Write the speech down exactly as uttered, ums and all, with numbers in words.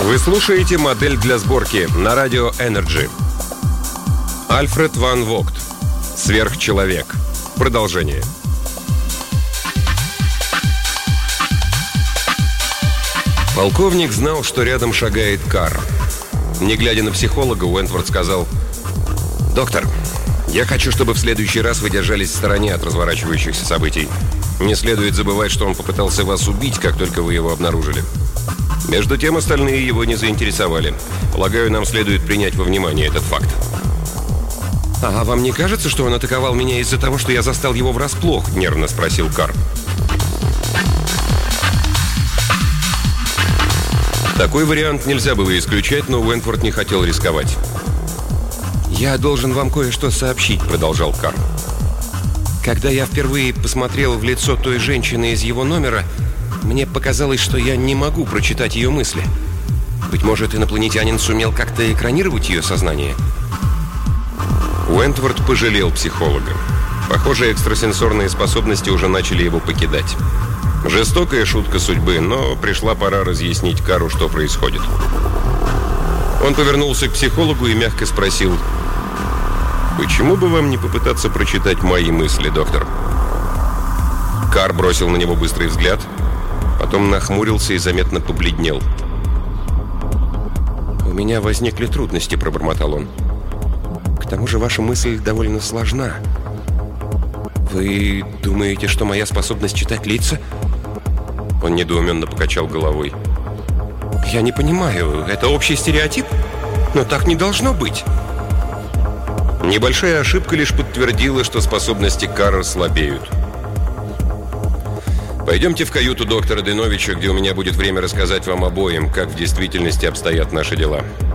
Вы слушаете «Модель для сборки» на радио Energy. Альфред ван Вогт. Сверхчеловек. Продолжение. Полковник знал, что рядом шагает Карр. Не глядя на психолога, Уэнтворд сказал: «Доктор, я хочу, чтобы в следующий раз вы держались в стороне от разворачивающихся событий. Не следует забывать, что он попытался вас убить, как только вы его обнаружили. Между тем, остальные его не заинтересовали. Полагаю, нам следует принять во внимание этот факт». «А вам не кажется, что он атаковал меня из-за того, что я застал его врасплох?» — нервно спросил Карр. Такой вариант нельзя было исключать, но Уэнтворд не хотел рисковать. «Я должен вам кое-что сообщить», — продолжал Карр. «Когда я впервые посмотрел в лицо той женщины из его номера, мне показалось, что я не могу прочитать ее мысли. Быть может, инопланетянин сумел как-то экранировать ее сознание?» Уэнтворд пожалел психолога. Похоже, экстрасенсорные способности уже начали его покидать. Жестокая шутка судьбы, но пришла пора разъяснить Карру, что происходит. Он повернулся к психологу и мягко спросил: «Почему бы вам не попытаться прочитать мои мысли, доктор?» Карр бросил на него быстрый взгляд, потом нахмурился и заметно побледнел. «У меня возникли трудности», — пробормотал он. «К тому же ваша мысль довольно сложна. Вы думаете, что моя способность читать лица?» Он недоуменно покачал головой. «Я не понимаю, это общий стереотип? Но так не должно быть». Небольшая ошибка лишь подтвердила, что способности Карра слабеют. «Пойдемте в каюту доктора Деновича, где у меня будет время рассказать вам обоим, как в действительности обстоят наши дела».